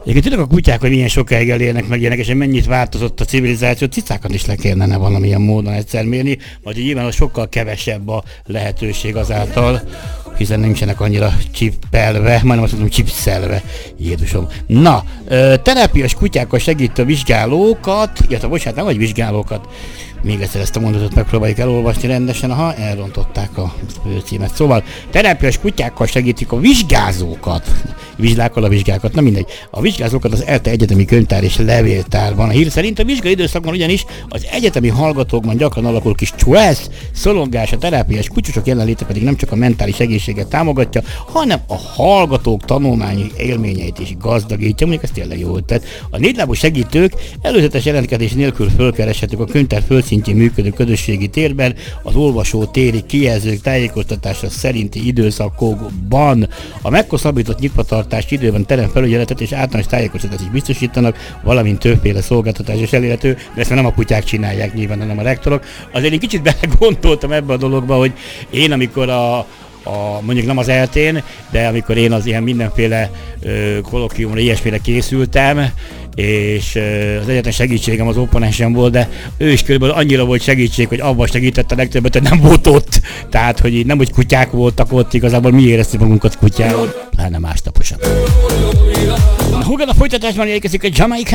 Egyébként tudok a kutyák, hogy milyen sokáig elérnek meg ilyenek, és mennyit változott a civilizáció, cicákat is le kellene valamilyen módon egyszer mérni, majd nyilván sokkal kevesebb a lehetőség azáltal, hiszen nincsenek annyira csippelve, majdnem azt mondom csipszelve, Jézusom. Na, terápiás kutyákkal segítő vizsgálókat, illetve bocsánat, nem vagy vizsgálókat, még egyszer ezt a mondatot megpróbáljuk elolvasni rendesen, elrontották a címet. Szóval terápiás kutyákkal segítik a vizsgázókat, vizsgákkal a vizsgákat, na mindegy. A vizsgázókat az ELTE egyetemi könyvtár és levéltárban. A hír szerint a vizsgai időszakban ugyanis az egyetemi hallgatókban gyakran alakul kis stressz, szorongás, a terápiás kutyusok jelenléte pedig nem csak a mentális egészséget támogatja, hanem a hallgatók tanulmányi élményeit is gazdagítja. Mondjuk ez tényleg jó ötlet. A négylábú segítők előzetes jelentkezés nélkül fölkereshetők a könyvtár földszintjén működő közösségi térben, az olvasó téri kijelzők tájékoztatása szerinti időszakokban. A meghosszabbított nyitvatartást időben teremfelügyeletet és általános tájékoztatást is biztosítanak, valamint többféle szolgáltatás is elérhető, de ezt nem a kutyák csinálják nyilván, hanem a rektorok. Azért én kicsit belegondoltam ebbe a dologba, hogy én amikor mondjuk nem az eltén, de amikor én az ilyen mindenféle kolokviumra, ilyesmire készültem, és az egyetlen segítségem az opponensem volt, de ő is körülbelül annyira volt segítség, hogy abban segített a legtöbbet, hogy nem volt ott. Tehát, hogy nem, hogy kutyák voltak ott, igazából mi éreztük magunkat kutyával, pláne másnaposan. Na, Hugan a folytatásban érkezik a Jamaica